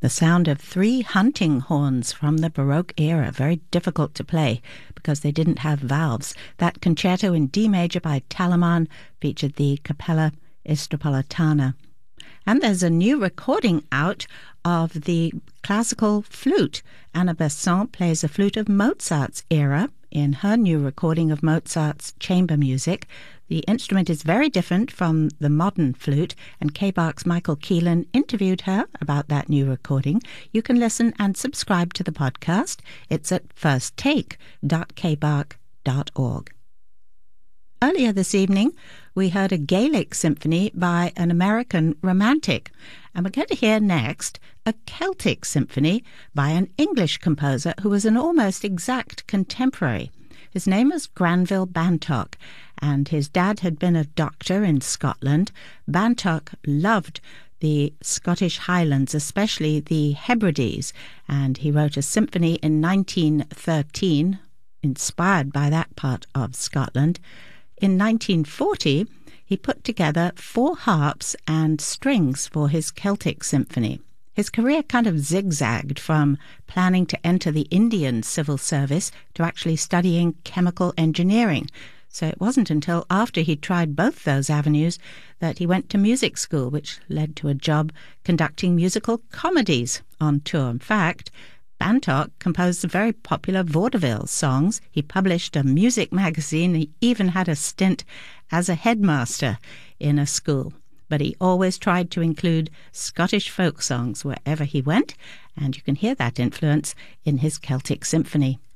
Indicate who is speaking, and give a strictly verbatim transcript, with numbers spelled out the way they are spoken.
Speaker 1: The sound of three hunting horns from the Baroque era, very difficult to play because they didn't have valves. That concerto in D major by Telemann featured the Capella Istropolitana. And there's a new recording out of the classical flute. Anna Besson plays a flute of Mozart's era in her new recording of Mozart's chamber music. The instrument is very different from the modern flute, and K-Bark's Michael Keelan interviewed her about that new recording. You can listen and subscribe to the podcast. It's at first take dot k bark dot org. Earlier this evening, we heard a Gaelic symphony by an American romantic, and we're going to hear next a Celtic symphony by an English composer who was an almost exact contemporary. His name was Granville Bantock, and his dad had been a doctor in Scotland. Bantock loved the Scottish Highlands, especially the Hebrides, and he wrote a symphony in nineteen thirteen, inspired by that part of Scotland. In nineteen forty, he put together four harps and strings for his Celtic symphony. His career kind of zigzagged from planning to enter the Indian civil service to actually studying chemical engineering. So it wasn't until after he'd tried both those avenues that he went to music school, which led to a job conducting musical comedies on tour. In fact, Bantock composed some very popular vaudeville songs. He published a music magazine. He even had a stint as a headmaster in a school. But he always tried to include Scottish folk songs wherever he went, and you can hear that influence in his Celtic symphony.